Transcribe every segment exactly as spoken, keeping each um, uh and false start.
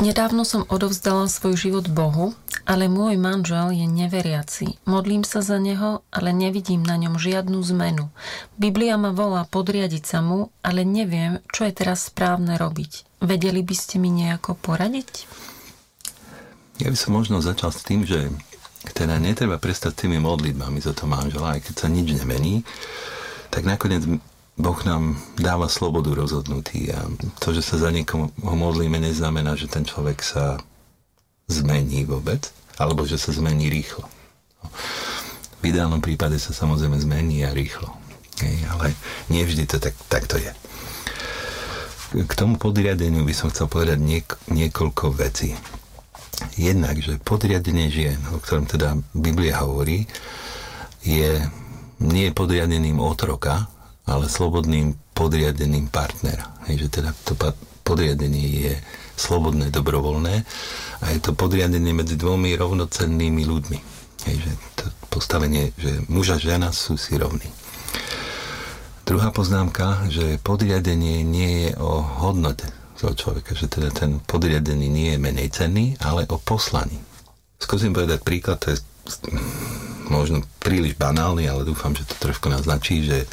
Nedávno som odovzdala svoj život Bohu, ale môj manžel je neveriaci. Modlím sa za neho, ale nevidím na ňom žiadnu zmenu. Biblia ma volá podriadiť sa mu, ale neviem, čo je teraz správne robiť. Vedeli by ste mi nejako poradiť? Ja by som možno začal s tým, že teda netreba prestať s tými modlitbami za to manžela, aj keď sa nič nemení, tak nakoniec Boh nám dáva slobodu rozhodnutí a to, že sa za niekoho modlíme, neznamená, že ten človek sa zmení vôbec, alebo že sa zmení rýchlo. V ideálnom prípade sa samozrejme zmení a rýchlo. Hej, ale nie vždy to tak, tak to je. K tomu podriadeniu by som chcel povedať niek- niekoľko vecí. Jednak, že podriadenie žien, o ktorom teda Biblia hovorí, je nie podriadeným otroka, ale slobodným podriadeným partnera. Hej, že teda to podriadenie je slobodné, dobrovoľné a je to podriadenie medzi dvomi rovnocennými ľuďmi. Hej, že to postavenie, že muž a žena sú si rovní. Druhá poznámka, že podriadenie nie je o hodnote toho človeka, že teda ten podriadený nie je menej cenný, ale o poslaní. Skúsim povedať príklad, to je možno príliš banálny, ale dúfam, že to trošku naznačí, že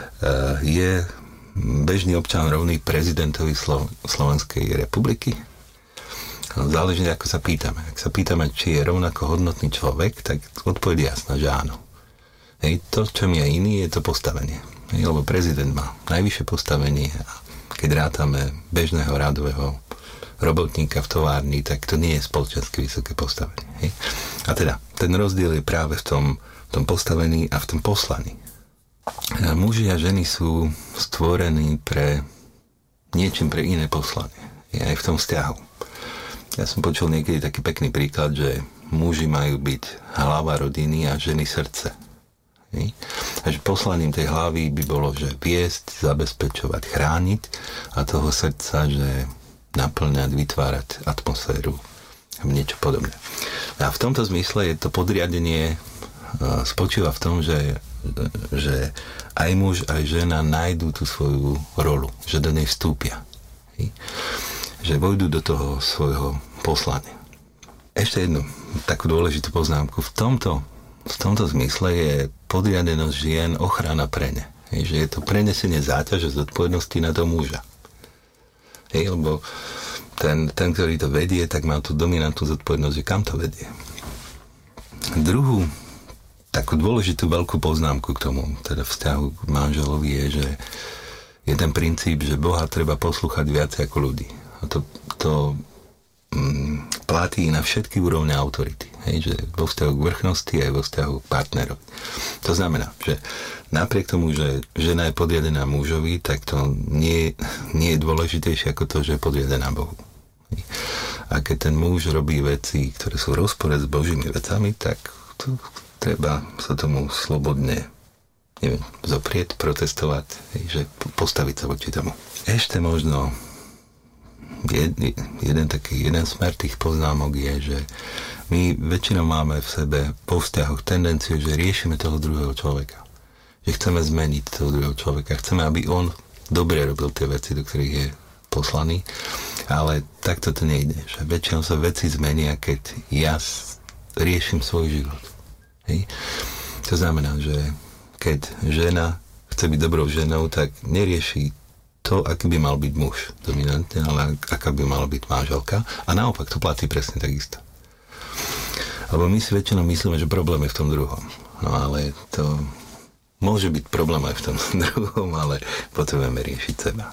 je bežný občan rovný prezidentovi Slo- Slovenskej republiky? Záleží, ako sa pýtame. Ak sa pýtame, či je rovnako hodnotný človek, tak odpoveď je jasná, že áno. Hej, to, čo mi je iný, je to postavenie. Hej, lebo prezident má najvyššie postavenie a keď rátame bežného radového robotníka v továrni, tak to nie je spoločensky vysoké postavenie. Hej. A teda, ten rozdiel je práve v tom, v tom postavení a v tom poslaní. Muži a ženy sú stvorení pre niečím pre iné poslanie. Je aj v tom vzťahu. Ja som počul niekedy taký pekný príklad, že muži majú byť hlava rodiny a ženy srdce. Hej. A že poslaním tej hlavy by bolo, že viesť, zabezpečovať, chrániť a toho srdca, že naplňať, vytvárať atmosféru a niečo podobné. A v tomto zmysle je to podriadenie spočíva v tom, že že aj muž, aj žena nájdú tú svoju rolu, že do nej vstúpia. Hej. Že vojdu do toho svojho poslania. Ešte jednu takú dôležitú poznámku. V tomto, v tomto zmysle je podriadenosť žien ochrana pre ne. Hej, že je to prenesenie záťaže zodpovednosti na toho muža. Hej, lebo ten, ten, ktorý to vedie, tak má tú dominantnú zodpovednosť, že kam to vedie. Druhú takú dôležitú veľkú poznámku k tomu, teda vzťahu k manželovi je, že je ten princíp, že Boha treba poslúchať viac ako ľudí. A to, to mm, platí na všetky úrovne autority. Hej, že vo vzťahu k vrchnosti aj vo vzťahu k partnerovi. To znamená, že napriek tomu, že žena je podriadená mužovi, tak to nie, nie je dôležitejšie ako to, že je podriadená Bohu. Hej. A keď ten muž robí veci, ktoré sú v rozpore s Božími vecami, tak to treba sa tomu slobodne, neviem, zoprieť, protestovať, že postaviť sa voči tomu. Ešte možno jed, jeden taký, jeden smer tých poznámok je, že my väčšinou máme v sebe po vzťahoch tendenciu, že riešime toho druhého človeka. Že chceme zmeniť toho druhého človeka. Chceme, aby on dobre robil tie veci, do ktorých je poslaný, ale takto to nejde. Že väčšinou sa veci zmenia, keď ja riešim svoj život. Hej. To znamená, že keď žena chce byť dobrou ženou, tak nerieši to, aký by mal byť muž dominantne, ale aká by mala byť manželka. A naopak, to platí presne takisto. Lebo my si väčšinou myslíme, že problém je v tom druhom. No ale to môže byť problém aj v tom druhom, ale potrebujeme riešiť seba.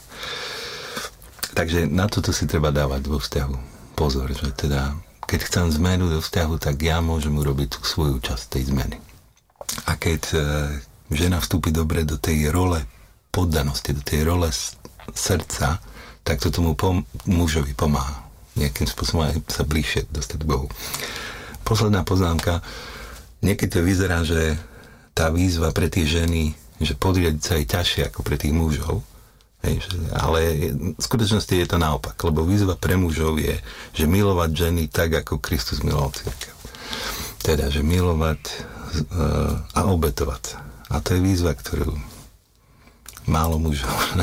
Takže na toto si treba dávať vo vzťahu pozor, že teda keď chcem zmenu do vzťahu, tak ja môžem urobiť tú svoju časť tej zmeny. A keď e, žena vstúpi dobre do tej role poddanosti, do tej role s- srdca, tak to tomu pom- mužovi pomáha. Nejakým spôsobom aj sa bližšie dostať k Bohu. Posledná poznámka. Niekedy to vyzerá, že tá výzva pre tie ženy, že podriadiť sa je ťažšie ako pre tých mužov. Hej, ale v skutočnosti je to naopak, lebo výzva pre mužov je, že milovať ženy tak, ako Kristus miloval cirkev. Teda, že milovať uh, a obetovať. A to je výzva, ktorú málo mužov